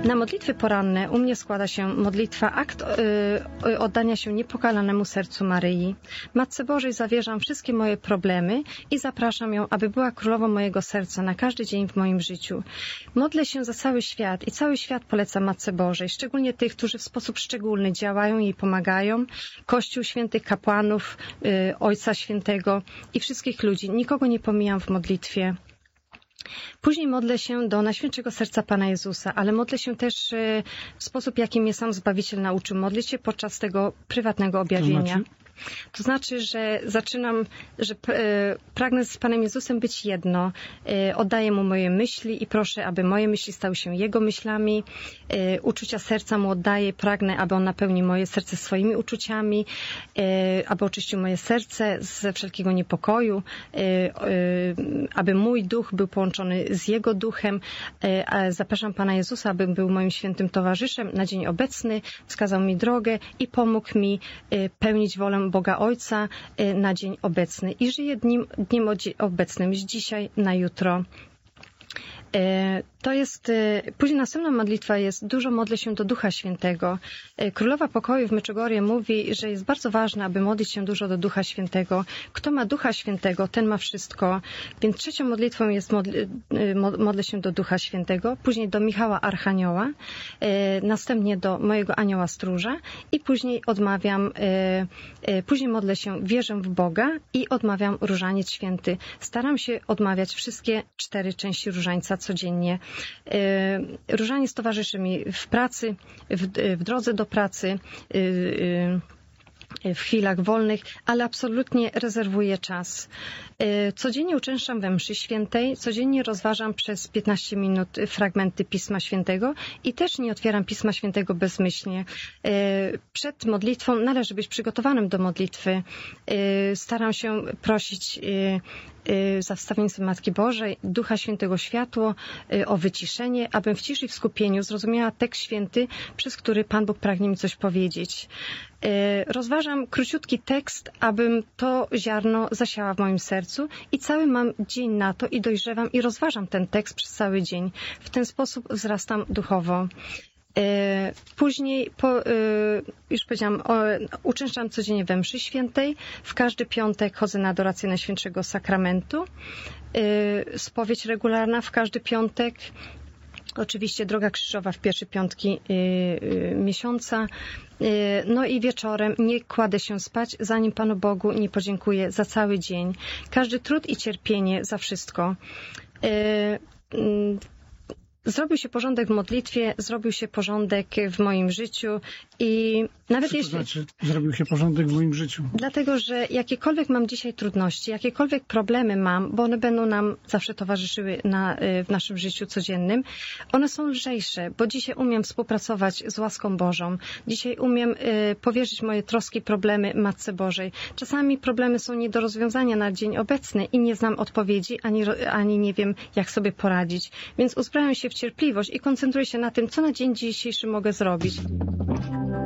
Na modlitwy poranne u mnie składa się modlitwa, akt oddania się niepokalanemu sercu Maryi. Matce Bożej zawierzam wszystkie moje problemy i zapraszam ją, aby była królową mojego serca na każdy dzień w moim życiu. Modlę się za cały świat i cały świat polecam Matce Bożej, szczególnie tych, którzy w sposób szczególny działają i jej pomagają. Kościół świętych kapłanów, Ojca Świętego i wszystkich ludzi. Nikogo nie pomijam w modlitwie. Później modlę się do Najświętszego Serca Pana Jezusa, ale modlę się też w sposób, jaki mnie sam Zbawiciel nauczył modlić się podczas tego prywatnego objawienia. To znaczy, że pragnę z Panem Jezusem być jedno. Oddaję Mu moje myśli i proszę, aby moje myśli stały się Jego myślami. Uczucia serca Mu oddaję. Pragnę, aby On napełnił moje serce swoimi uczuciami, aby oczyścił moje serce ze wszelkiego niepokoju, aby mój duch był połączony z Jego duchem. Zapraszam Pana Jezusa, aby był moim świętym towarzyszem na dzień obecny, wskazał mi drogę i pomógł mi pełnić wolę Boga Ojca na dzień obecny i żyję dniem obecnym, z dzisiaj na jutro. To jest, później następna modlitwa jest, dużo modlę się do Ducha Świętego. Królowa Pokoju w Medjugorje mówi, że jest bardzo ważne, aby modlić się dużo do Ducha Świętego. Kto ma Ducha Świętego, ten ma wszystko. Więc trzecią modlitwą jest modlę się do Ducha Świętego, później do Michała Archanioła, następnie do mojego Anioła Stróża i później później modlę się, wierzę w Boga i odmawiam Różaniec Święty. Staram się odmawiać wszystkie 4 części różańca codziennie. Różaniec towarzyszy mi w pracy, w drodze do pracy, w chwilach wolnych, ale absolutnie rezerwuję czas. Codziennie uczęszczam we mszy świętej, codziennie rozważam przez 15 minut fragmenty Pisma Świętego i też nie otwieram Pisma Świętego bezmyślnie. Przed modlitwą należy być przygotowanym do modlitwy. Staram się prosić za wstawiennictwem Matki Bożej, Ducha Świętego światło, o wyciszenie, abym w ciszy i w skupieniu zrozumiała tekst święty, przez który Pan Bóg pragnie mi coś powiedzieć. Rozważam króciutki tekst, abym to ziarno zasiała w moim sercu i cały mam dzień na to i dojrzewam i rozważam ten tekst przez cały dzień. W ten sposób wzrastam duchowo. Później, już powiedziałam, uczęszczam codziennie we mszy świętej. W każdy piątek chodzę na adorację Najświętszego Sakramentu. Spowiedź regularna w każdy piątek. Oczywiście droga krzyżowa w pierwsze piątki miesiąca. No i wieczorem nie kładę się spać, zanim Panu Bogu nie podziękuję za cały dzień. Każdy trud i cierpienie za wszystko. Zrobił się porządek w modlitwie, zrobił się porządek w moim życiu i nawet Co to znaczy, zrobił się porządek w moim życiu? Dlatego, że jakiekolwiek mam dzisiaj trudności, jakiekolwiek problemy mam, bo one będą nam zawsze towarzyszyły w naszym życiu codziennym, one są lżejsze, bo dzisiaj umiem współpracować z łaską Bożą. Dzisiaj umiem powierzyć moje troski, problemy Matce Bożej. Czasami problemy są nie do rozwiązania na dzień obecny i nie znam odpowiedzi, ani nie wiem, jak sobie poradzić. Więc uzbrajam się w cierpliwość i koncentruję się na tym, co na dzień dzisiejszy mogę zrobić.